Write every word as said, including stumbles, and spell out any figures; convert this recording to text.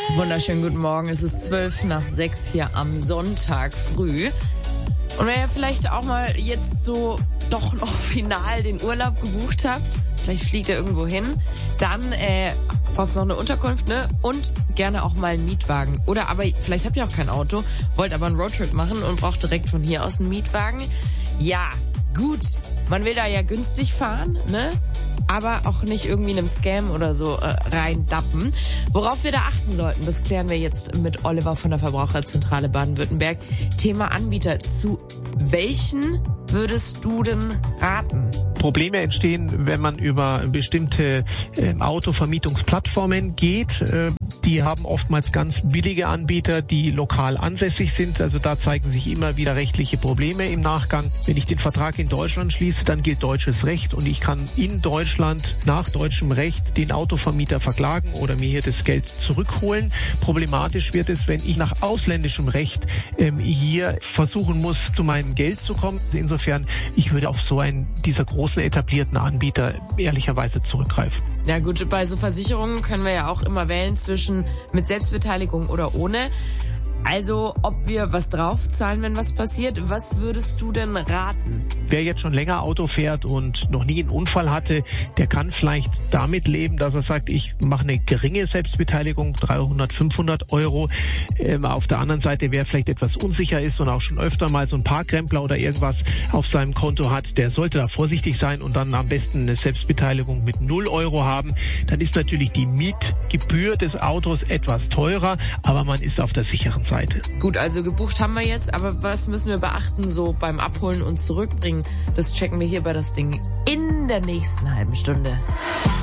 Wunderschönen guten Morgen. Es ist zwölf nach sechs hier am Sonntag früh. Und wenn ihr vielleicht auch mal jetzt so doch noch final den Urlaub gebucht habt, vielleicht fliegt ihr irgendwo hin, dann äh, braucht es noch eine Unterkunft, ne? Und gerne auch mal einen Mietwagen. Oder aber vielleicht habt ihr auch kein Auto, wollt aber einen Roadtrip machen und braucht direkt von hier aus einen Mietwagen. Ja, gut, man will da ja günstig fahren, ne? Aber auch nicht irgendwie einem Scam oder so äh, reindappen. Worauf wir da achten sollten, das klären wir jetzt mit Oliver von der Verbraucherzentrale Baden-Württemberg. Thema Anbieter. Zu welchen würdest du denn raten? Probleme entstehen, wenn man über bestimmte äh, Autovermietungsplattformen geht. Äh, die haben oftmals ganz billige Anbieter, die lokal ansässig sind. Also da zeigen sich immer wieder rechtliche Probleme im Nachgang. Wenn ich den Vertrag in Deutschland schließe, dann gilt deutsches Recht und ich kann in Deutschland nach deutschem Recht den Autovermieter verklagen oder mir hier das Geld zurückholen. Problematisch wird es, wenn ich nach ausländischem Recht ähm, hier versuchen muss, zu meinem Geld zu kommen. Insofern, ich würde auf so einen dieser großen etablierten Anbieter ehrlicherweise zurückgreifen. Ja gut, bei so Versicherungen können wir ja auch immer wählen zwischen mit Selbstbeteiligung oder ohne. Also, ob wir was draufzahlen, wenn was passiert, was würdest du denn raten? Wer jetzt schon länger Auto fährt und noch nie einen Unfall hatte, der kann vielleicht damit leben, dass er sagt, ich mache eine geringe Selbstbeteiligung, dreihundert, fünfhundert Euro. Ähm, auf der anderen Seite, wer vielleicht etwas unsicher ist und auch schon öfter mal so ein Parkkrempler oder irgendwas auf seinem Konto hat, der sollte da vorsichtig sein und dann am besten eine Selbstbeteiligung mit null Euro haben. Dann ist natürlich die Mietgebühr des Autos etwas teurer, aber man ist auf der sicheren Seite. Gut, also gebucht haben wir jetzt, aber was müssen wir beachten so beim Abholen und Zurückbringen? Das checken wir hier bei das Ding in der nächsten halben Stunde.